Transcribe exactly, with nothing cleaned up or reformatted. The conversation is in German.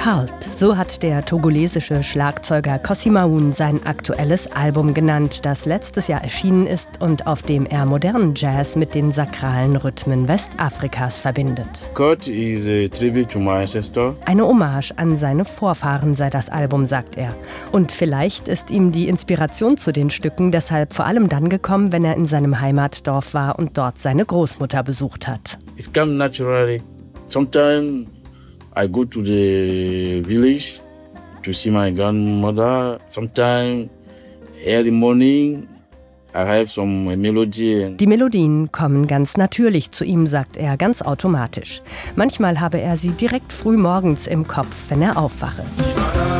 Halt, so hat der togolesische Schlagzeuger Kosimaun sein aktuelles Album genannt, das letztes Jahr erschienen ist und auf dem er modernen Jazz mit den sakralen Rhythmen Westafrikas verbindet. God is a tribute to my ancestor. Eine Hommage an seine Vorfahren sei das Album, sagt er. Und vielleicht ist ihm die Inspiration zu den Stücken deshalb vor allem dann gekommen, wenn er in seinem Heimatdorf war und dort seine Großmutter besucht hat. It comes naturally. Sometimes I go to the village to see my grandmother. Sometimes early morning I have some melody. Die Melodien kommen ganz natürlich zu ihm, sagt er, ganz automatisch. Manchmal habe er sie direkt früh morgens im Kopf, wenn er aufwache.